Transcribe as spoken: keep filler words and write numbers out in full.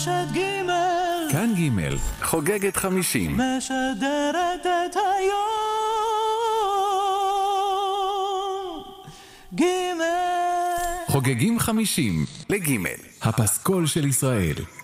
רשת גימל, כאן גימל, חוגגת חמישים. משדרת את היום. גימל. חוגגים חמישים לגימל, הפסקול של ישראל.